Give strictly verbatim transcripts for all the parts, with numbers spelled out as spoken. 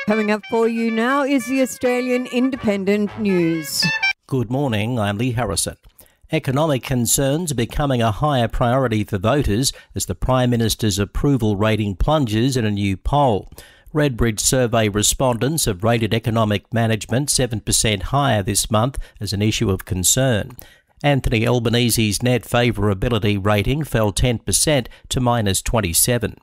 Coming up for you now is the Australian Independent News. Good morning, I'm Lee Harrison. Economic concerns are becoming a higher priority for voters as the Prime Minister's approval rating plunges in a new poll. Redbridge survey respondents have rated economic management seven percent higher this month as an issue of concern. Anthony Albanese's net favourability rating fell ten percent to minus twenty-seven.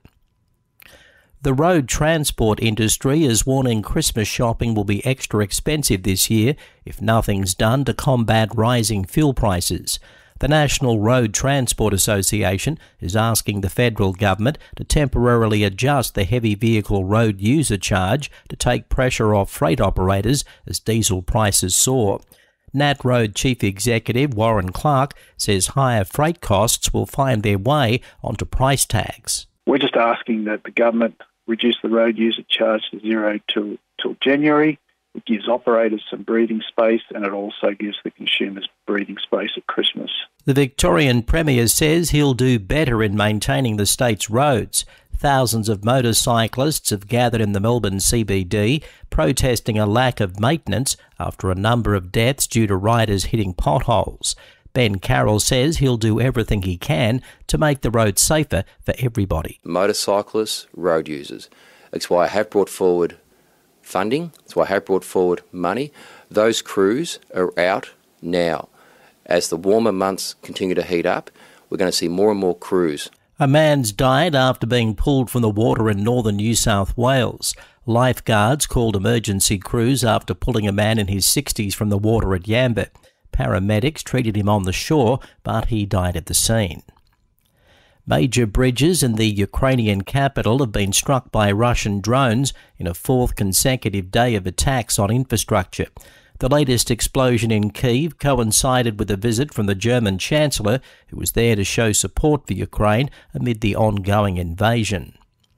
The road transport industry is warning Christmas shopping will be extra expensive this year if nothing's done to combat rising fuel prices. The National Road Transport Association is asking the federal government to temporarily adjust the heavy vehicle road user charge to take pressure off freight operators as diesel prices soar. N A T Road Chief Executive Warren Clark says higher freight costs will find their way onto price tags. We're just asking that the government reduce the road user charge to zero till, till January. It gives operators some breathing space, and it also gives the consumers breathing space at Christmas. The Victorian Premier says he'll do better in maintaining the state's roads. Thousands of motorcyclists have gathered in the Melbourne C B D, protesting a lack of maintenance after a number of deaths due to riders hitting potholes. Ben Carroll says he'll do everything he can to make the road safer for everybody. Motorcyclists, road users. That's why I have brought forward funding. That's why I have brought forward money. Those crews are out now. As the warmer months continue to heat up, we're going to see more and more crews. A man's died after being pulled from the water in northern New South Wales. Lifeguards called emergency crews after pulling a man in his sixties from the water at Yamba. Paramedics treated him on the shore, but he died at the scene. Major bridges in the Ukrainian capital have been struck by Russian drones in a fourth consecutive day of attacks on infrastructure. The latest explosion in Kyiv coincided with a visit from the German Chancellor, who was there to show support for Ukraine amid the ongoing invasion.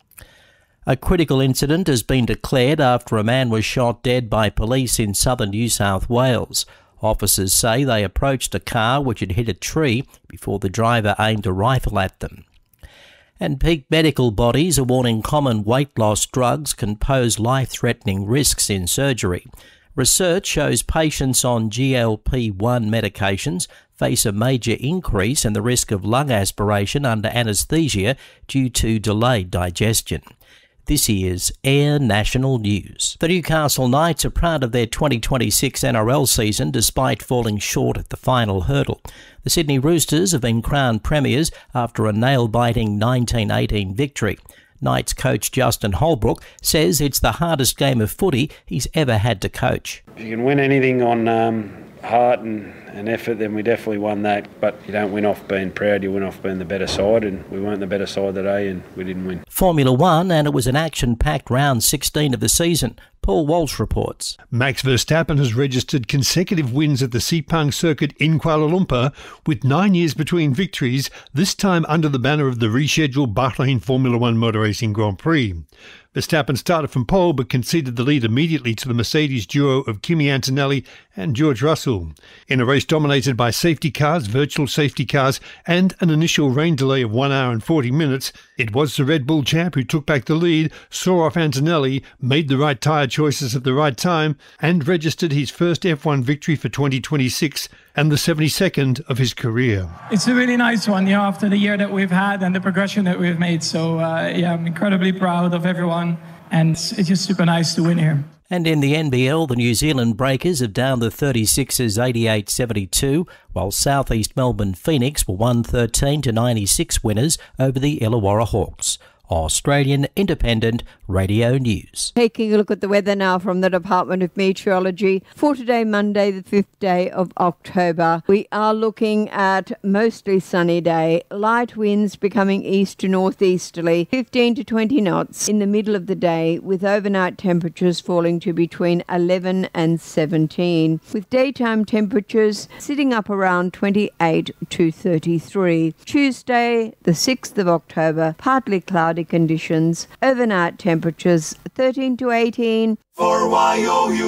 A critical incident has been declared after a man was shot dead by police in southern New South Wales. Officers say they approached a car which had hit a tree before the driver aimed a rifle at them. And peak medical bodies are warning common weight loss drugs can pose life-threatening risks in surgery. Research shows patients on G L P one medications face a major increase in the risk of lung aspiration under anaesthesia due to delayed digestion. This is Air National News. The Newcastle Knights are proud of their twenty twenty-six N R L season despite falling short at the final hurdle. The Sydney Roosters have been crowned premiers after a nail-biting nineteen eighteen victory. Knights coach Justin Holbrook says it's the hardest game of footy he's ever had to coach. If you can win anything on um, heart and, and effort, then we definitely won that. But you don't win off being proud, you win off being the better side, and we weren't the better side today and we didn't win. Formula One, and it was an action-packed round sixteen of the season. Paul Walsh reports. Max Verstappen has registered consecutive wins at the Sepang circuit in Kuala Lumpur with nine years between victories, this time under the banner of the rescheduled Bahrain Formula One Motor Racing Grand Prix. Verstappen started from pole but conceded the lead immediately to the Mercedes duo of Kimi Antonelli and George Russell. In a race dominated by safety cars, virtual safety cars and an initial rain delay of one hour and forty minutes, it was the Red Bull champ who took back the lead, saw off Antonelli, made the right tyre choices at the right time and registered his first F one victory for twenty twenty-six and the seventy-second of his career. It's a really nice one, you know, after the year that we've had and the progression that we've made. So, uh, yeah, I'm incredibly proud of everyone, and it's, it's just super nice to win here. And in the N B L, the New Zealand Breakers have downed the thirty-sixers eighty-eight seventy-two, while South East Melbourne Phoenix were one thirteen to ninety-six winners over the Illawarra Hawks. Australian Independent Radio News. Taking a look at the weather now from the Department of Meteorology for today, Monday, the fifth day of October. We are looking at mostly sunny day, light winds becoming east to northeasterly, fifteen to twenty knots in the middle of the day, with overnight temperatures falling to between eleven and seventeen, with daytime temperatures sitting up around twenty-eight to thirty-three. Tuesday, the sixth of October, partly cloudy conditions, overnight temperatures thirteen to eighteen. For Y O U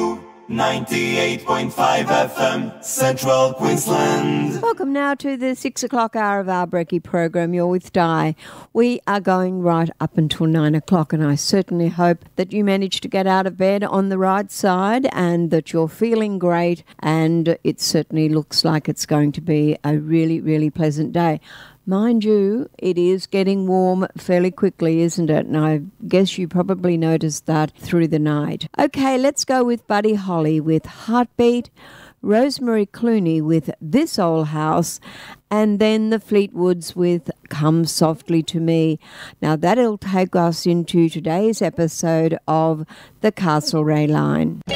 ninety-eight point five F M, Central Queensland. Welcome now to the six o'clock hour of our Brekkie program. You're with Di. We are going right up until nine o'clock, and I certainly hope that you managed to get out of bed on the right side and that you're feeling great, and it certainly looks like it's going to be a really, really pleasant day. Mind you, it is getting warm fairly quickly, isn't it? And I guess you probably noticed that through the night. Okay, let's go with Buddy Holly with Heartbeat, Rosemary Clooney with This Old House, and then the Fleetwoods with Come Softly to Me. Now that'll take us into today's episode of the Castlereagh Line.